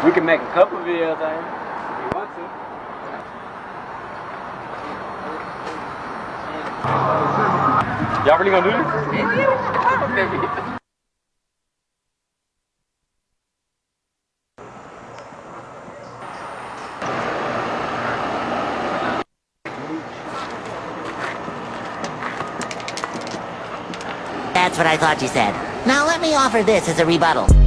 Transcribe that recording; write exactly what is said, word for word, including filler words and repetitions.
We can make a couple videos out here if you want to. Y'all really gonna do this? That's what I thought you said. Now let me offer this as a rebuttal.